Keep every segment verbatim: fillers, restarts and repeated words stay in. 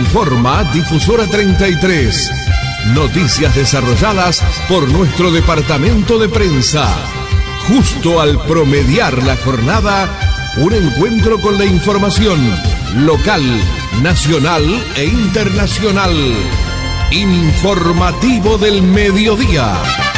Informa Difusora treinta y tres. Noticias desarrolladas por nuestro departamento de prensa. Justo al promediar la jornada, un encuentro con la información local, nacional e internacional. Informativo del mediodía.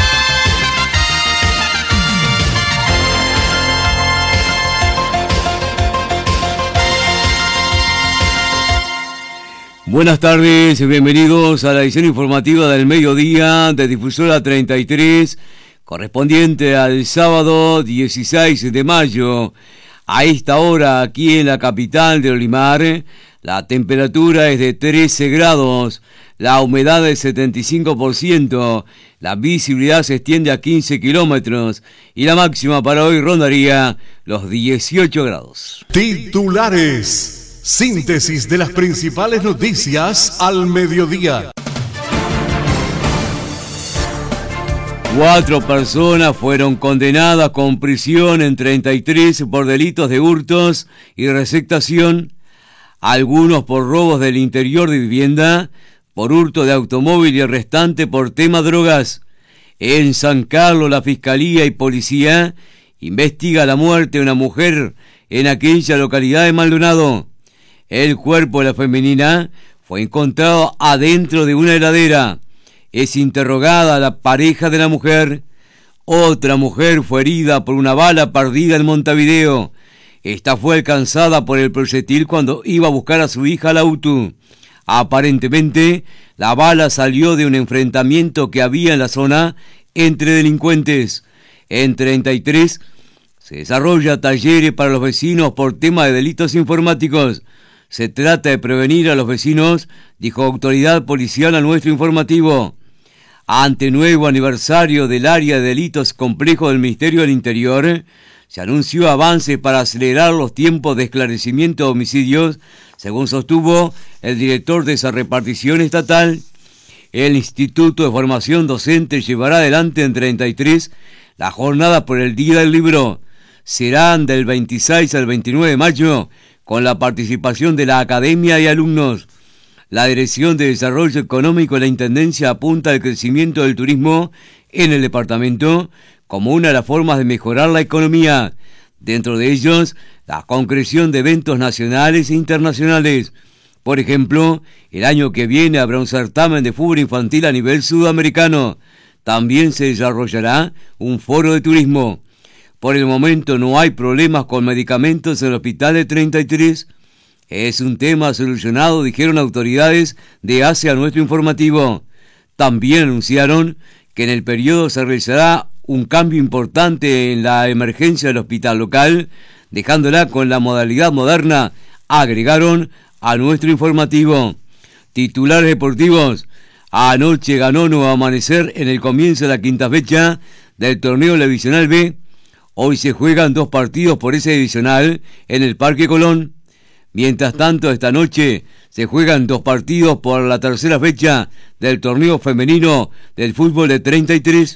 Buenas tardes y bienvenidos a la edición informativa del mediodía de Difusora treinta y tres, correspondiente al sábado dieciséis de mayo. A esta hora, aquí en la capital de Olimar, la temperatura es de trece grados, la humedad es setenta y cinco por ciento, la visibilidad se extiende a quince kilómetros y la máxima para hoy rondaría los dieciocho grados. Titulares. Síntesis de las principales noticias al mediodía. Cuatro personas fueron condenadas con prisión en treinta y tres por delitos de hurtos y receptación, algunos por robos del interior de vivienda, por hurto de automóvil y el restante por tema drogas. En San Carlos, la Fiscalía y Policía investiga la muerte de una mujer en aquella localidad de Maldonado. El cuerpo de la femenina fue encontrado adentro de una heladera. Es interrogada la pareja de la mujer. Otra mujer fue herida por una bala perdida en Montevideo. Esta fue alcanzada por el proyectil cuando iba a buscar a su hija al auto. Aparentemente, la bala salió de un enfrentamiento que había en la zona entre delincuentes. En treinta y tres se desarrolla talleres para los vecinos por tema de delitos informáticos. Se trata de prevenir a los vecinos, dijo autoridad policial a nuestro informativo. Ante nuevo aniversario del área de delitos complejos del Ministerio del Interior, se anunció avances para acelerar los tiempos de esclarecimiento de homicidios, según sostuvo el director de esa repartición estatal. El Instituto de Formación Docente llevará adelante en treinta y tres la jornada por el Día del Libro. Serán del veintiséis al veintinueve de mayo, con la participación de la academia y alumnos. La Dirección de Desarrollo Económico de la Intendencia apunta al crecimiento del turismo en el departamento como una de las formas de mejorar la economía. Dentro de ellos, la concreción de eventos nacionales e internacionales. Por ejemplo, el año que viene habrá un certamen de fútbol infantil a nivel sudamericano. También se desarrollará un foro de turismo. Por el momento no hay problemas con medicamentos en el hospital de treinta y tres. Es un tema solucionado, dijeron autoridades de A C E a nuestro informativo. También anunciaron que en el periodo se realizará un cambio importante en la emergencia del hospital local, dejándola con la modalidad moderna, agregaron a nuestro informativo. Titulares deportivos. Anoche ganó Nuevo Amanecer en el comienzo de la quinta fecha del torneo Divisional B. Hoy se juegan dos partidos por ese divisional en el Parque Colón. Mientras tanto, esta noche se juegan dos partidos por la tercera fecha del torneo femenino del fútbol de treinta y tres.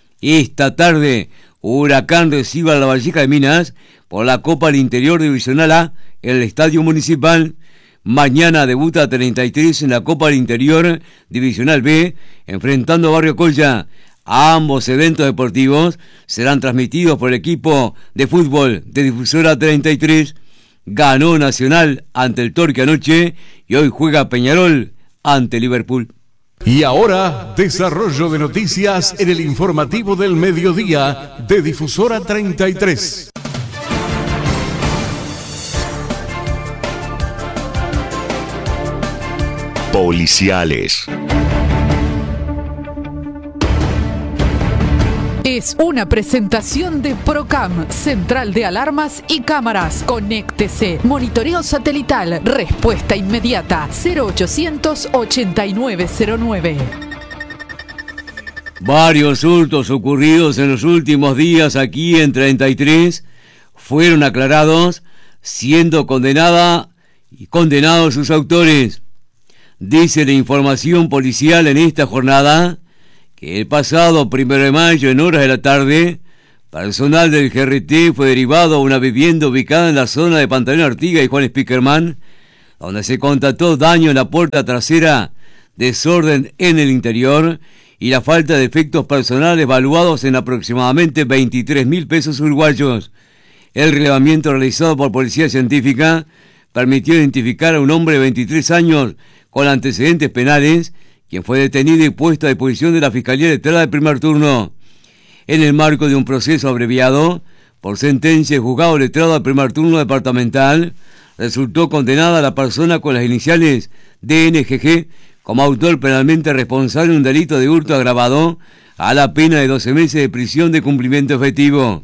Esta tarde, Huracán recibe a la Valleja de Minas por la Copa del Interior Divisional A en el Estadio Municipal. Mañana debuta treinta y tres en la Copa del Interior Divisional B, enfrentando a Barrio Colla. Ambos eventos deportivos serán transmitidos por el equipo de fútbol de Difusora treinta y tres. Ganó Nacional ante el Torque anoche y hoy juega Peñarol ante Liverpool. Y ahora, desarrollo de noticias en el informativo del mediodía de Difusora treinta y tres. Policiales. Es una presentación de Procam, Central de Alarmas y Cámaras. Conéctese. Monitoreo satelital. Respuesta inmediata. cero ochocientos ochenta y nueve cero nueve. Varios hurtos ocurridos en los últimos días aquí en treinta y tres fueron aclarados, siendo condenada y condenados sus autores. Dice la información policial en esta jornada que el pasado primero de mayo, en horas de la tarde, personal del G R T fue derivado a una vivienda ubicada en la zona de Pantaleón Artigas y Juan Spickerman, donde se constató daño en la puerta trasera, desorden en el interior y la falta de efectos personales valuados en aproximadamente veintitrés mil pesos uruguayos. El relevamiento realizado por Policía Científica permitió identificar a un hombre de veintitrés años con antecedentes penales, quien fue detenido y puesto a disposición de la Fiscalía Letrada de primer turno. En el marco de un proceso abreviado, por sentencia del Juzgado Letrado de primer turno departamental, resultó condenada la persona con las iniciales D N G G como autor penalmente responsable de un delito de hurto agravado a la pena de doce meses de prisión de cumplimiento efectivo.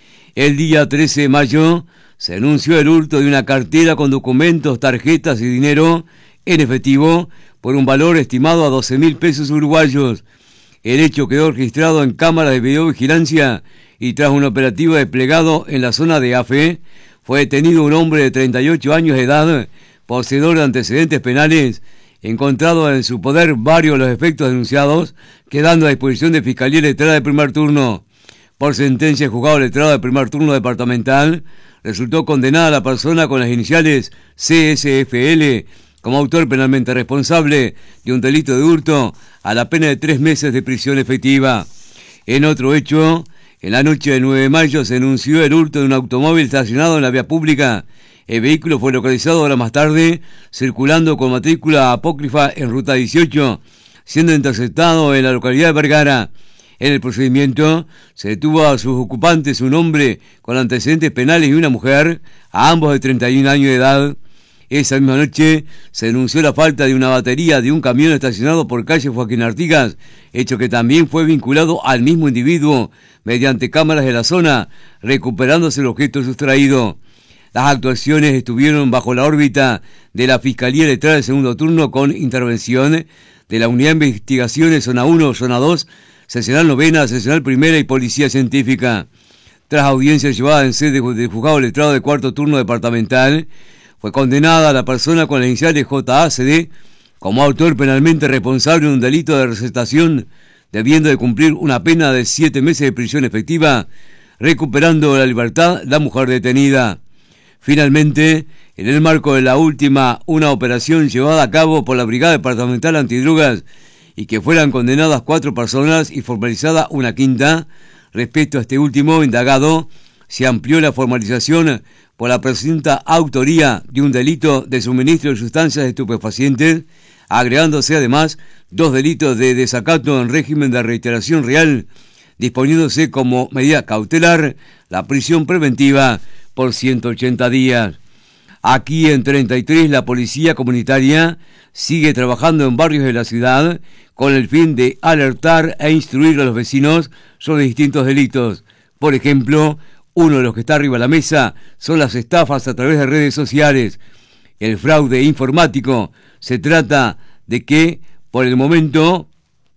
El día trece de mayo se anunció el hurto de una cartera con documentos, tarjetas y dinero en efectivo por un valor estimado a doce mil pesos uruguayos. El hecho quedó registrado en cámaras de videovigilancia y tras un operativo desplegado en la zona de Afe, fue detenido un hombre de treinta y ocho años de edad, poseedor de antecedentes penales, encontrado en su poder varios de los efectos denunciados, quedando a disposición de Fiscalía Letrada de primer turno. Por sentencia del Juzgado Letrado de primer turno departamental, resultó condenada la persona con las iniciales C S F L como autor penalmente responsable de un delito de hurto a la pena de tres meses de prisión efectiva. En otro hecho, en la noche del nueve de mayo se anunció el hurto de un automóvil estacionado en la vía pública. El vehículo fue localizado horas más tarde, circulando con matrícula apócrifa en ruta dieciocho, siendo interceptado en la localidad de Vergara. En el procedimiento se detuvo a sus ocupantes un hombre con antecedentes penales y una mujer, a ambos de treinta y un años de edad. Esa misma noche se denunció la falta de una batería de un camión estacionado por calle Joaquín Artigas, hecho que también fue vinculado al mismo individuo mediante cámaras de la zona, recuperándose el objeto sustraído. Las actuaciones estuvieron bajo la órbita de la Fiscalía Letrada del segundo turno con intervención de la Unidad de Investigaciones Zona uno, Zona dos, Seccional Novena, Seccional Primera y Policía Científica. Tras audiencia llevada en sede del Juzgado Letrado de cuarto turno departamental, fue condenada la persona con las iniciales J A C D como autor penalmente responsable de un delito de receptación, debiendo de cumplir una pena de siete meses de prisión efectiva, recuperando la libertad la mujer detenida. Finalmente, en el marco de la última, una operación llevada a cabo por la Brigada Departamental Antidrogas y que fueran condenadas cuatro personas y formalizada una quinta, respecto a este último indagado, se amplió la formalización por la presunta autoría de un delito de suministro de sustancias estupefacientes, agregándose además dos delitos de desacato en régimen de reiteración real, disponiéndose como medida cautelar la prisión preventiva por ciento ochenta días. Aquí en treinta y tres la policía comunitaria sigue trabajando en barrios de la ciudad con el fin de alertar e instruir a los vecinos sobre distintos delitos. Por ejemplo, uno de los que está arriba de la mesa son las estafas a través de redes sociales. El fraude informático. Se trata de que, por el momento,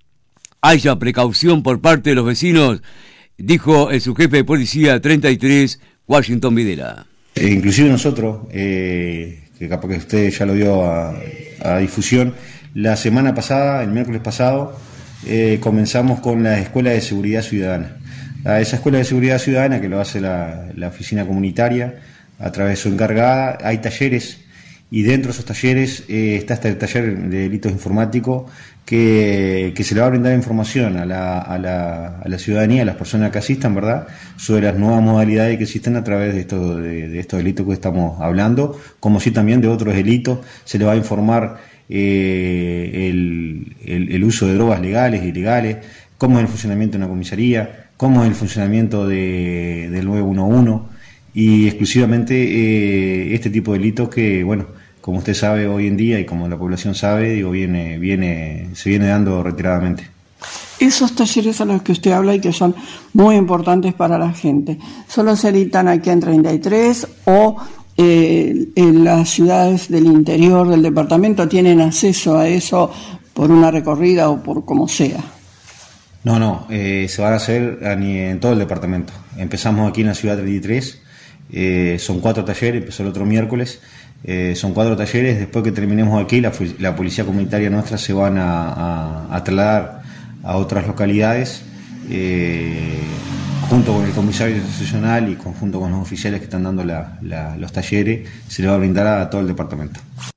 haya precaución por parte de los vecinos, dijo el subjefe de policía treinta y tres, Washington Videla. Eh, inclusive nosotros, eh, que capaz que usted ya lo dio a, a difusión, la semana pasada, el miércoles pasado, eh, comenzamos con la Escuela de Seguridad Ciudadana. A esa Escuela de Seguridad Ciudadana, que lo hace la, la oficina comunitaria, a través de su encargada, hay talleres, y dentro de esos talleres eh, está este taller de delitos informáticos, que, que se le va a brindar información a la, a, la, a la ciudadanía, a las personas que asistan, ¿verdad?, sobre las nuevas modalidades que existen a través de estos, de, de estos delitos que estamos hablando, como sí también de otros delitos. Se le va a informar eh, el, el, el uso de drogas legales e ilegales, cómo es el funcionamiento de una comisaría, cómo es el funcionamiento de, del nueve uno uno, y exclusivamente eh, este tipo de delitos que, bueno, como usted sabe hoy en día y como la población sabe, digo, viene, viene, se viene dando reiteradamente. Esos talleres a los que usted habla y que son muy importantes para la gente, ¿solo se dictan aquí en treinta y tres o eh, en las ciudades del interior del departamento tienen acceso a eso por una recorrida o por como sea? No, no, eh, se van a hacer en todo el departamento. Empezamos aquí en la ciudad treinta y tres, eh, son cuatro talleres, empezó el otro miércoles, eh, son cuatro talleres. Después que terminemos aquí, la, la policía comunitaria nuestra se van a, a, a trasladar a otras localidades, eh, junto con el comisario institucional y conjunto con los oficiales que están dando la, la, los talleres, se le va a brindar a todo el departamento.